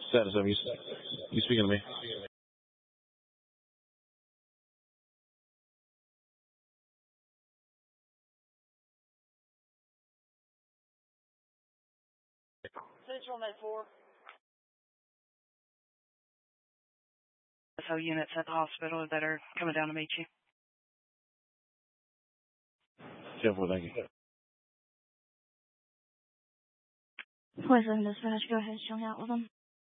Status of you speaking to me? Central Med 4. So units at the hospital that are coming down to meet you. 10-4, thank you. Where's the dispatch? Go ahead, show me out with them.